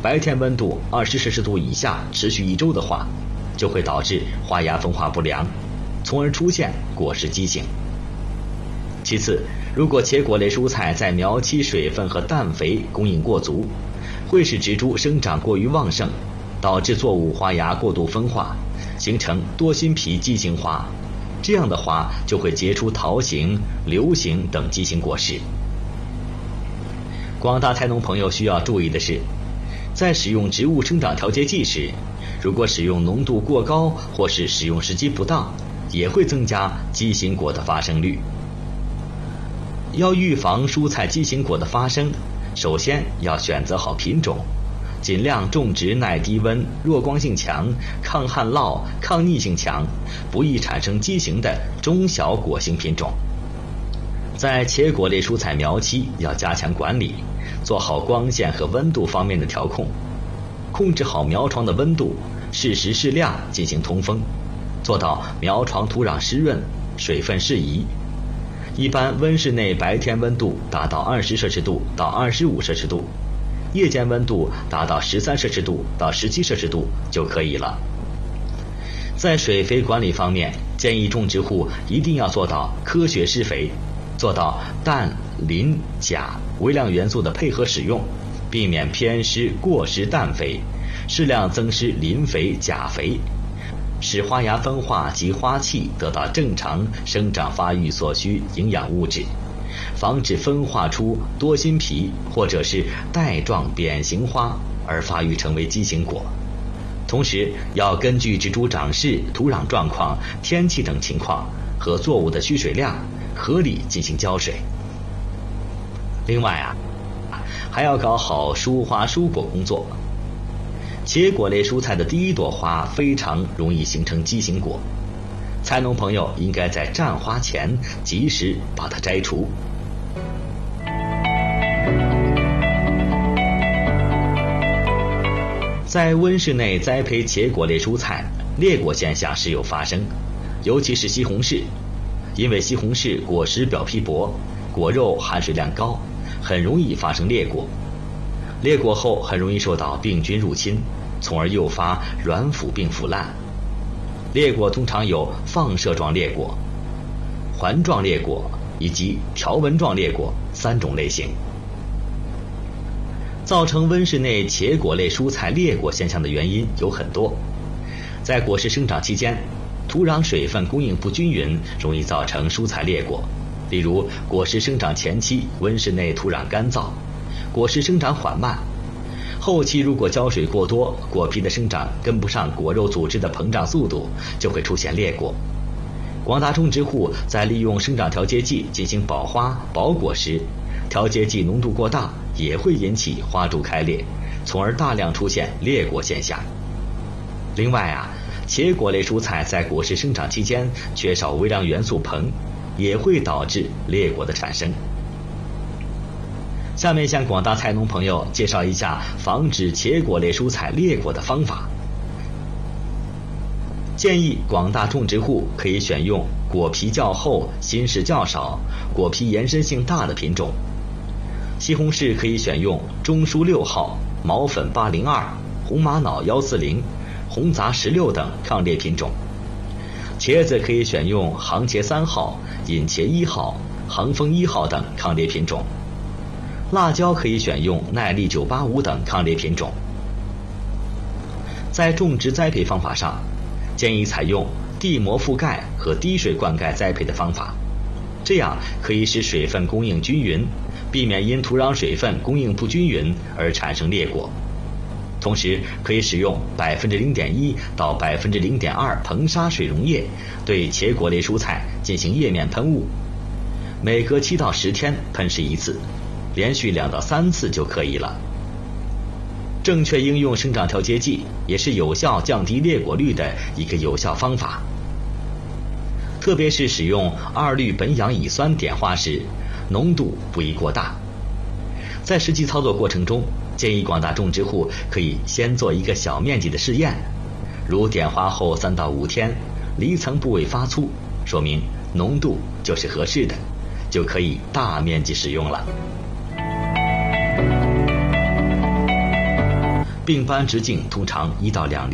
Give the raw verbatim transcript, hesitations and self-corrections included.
白天温度二十摄氏度以下持续一周的话，就会导致花芽分化不良，从而出现果实畸形。其次，如果茄果类蔬菜在苗期水分和氮肥供应过足，会使植株生长过于旺盛，导致作物花芽过度分化，形成多心皮畸形花，这样的花就会结出桃形、瘤形等畸形果实。广大菜农朋友需要注意的是，在使用植物生长调节剂时，如果使用浓度过高或是使用时机不当，也会增加畸形果的发生率。要预防蔬菜畸形果的发生，首先要选择好品种，尽量种植耐低温、弱光性强、抗旱涝、抗逆性强、不易产生畸形的中小果型品种。在茄果类蔬菜苗期要加强管理，做好光线和温度方面的调控，控制好苗床的温度，适时适量进行通风，做到苗床土壤湿润、水分适宜。一般温室内白天温度达到二十摄氏度到二十五摄氏度，夜间温度达到十三摄氏度到十七摄氏度就可以了。在水肥管理方面，建议种植户一定要做到科学施肥，做到氮、磷、钾微量元素的配合使用，避免偏施过施氮肥，适量增施磷肥、钾肥，使花芽分化及花器得到正常生长发育所需营养物质，防止分化出多心皮或者是带状扁形花而发育成为畸形果。同时要根据植株长势、土壤状况、天气等情况和作物的需水量，合理进行浇水。另外啊，还要搞好疏花疏果工作。茄果类蔬菜的第一朵花非常容易形成畸形果，菜农朋友应该在绽花前及时把它摘除。在温室内栽培茄果类蔬菜，裂果现象时有发生，尤其是西红柿，因为西红柿果实表皮薄，果肉含水量高，很容易发生裂果。裂果后很容易受到病菌入侵，从而诱发软腐病腐烂。裂果通常有放射状裂果、环状裂果以及条纹状裂果三种类型。造成温室内茄果类蔬菜裂果现象的原因有很多。在果实生长期间，土壤水分供应不均匀，容易造成蔬菜裂果。例如果实生长前期温室内土壤干燥，果实生长缓慢，后期如果浇水过多，果皮的生长跟不上果肉组织的膨胀速度，就会出现裂果。广大种植户在利用生长调节剂进行保花保果时，调节剂浓度过大也会引起花株开裂，从而大量出现裂果现象。另外啊，茄果类蔬菜在果实生长期间缺少微量元素硼，也会导致裂果的产生。下面向广大菜农朋友介绍一下防止茄果类蔬菜裂果的方法。建议广大种植户可以选用果皮较厚、心室较少、果皮延伸性大的品种。西红柿可以选用中疏六号、毛粉八零二、红玛瑙幺四零、红杂十六等抗裂品种。茄子可以选用杭茄三号、隐茄一号、杭丰一号等抗裂品种。辣椒可以选用耐力九八五等抗裂品种。在种植栽培方法上，建议采用地膜覆盖和滴水灌溉栽培的方法，这样可以使水分供应均匀，避免因土壤水分供应不均匀而产生裂果。同时可以使用百分之零点一到百分之零点二硼砂水溶液对茄果类蔬菜进行叶面喷雾，每隔七到十天喷施一次，连续两到三次就可以了。正确应用生长调节剂也是有效降低裂果率的一个有效方法。特别是使用二氯苯氧乙酸点花时，浓度不宜过大。在实际操作过程中，建议广大种植户可以先做一个小面积的试验，如点花后三到五天，离层部位发粗，说明浓度就是合适的，就可以大面积使用了。 并斑直径通常一到两厘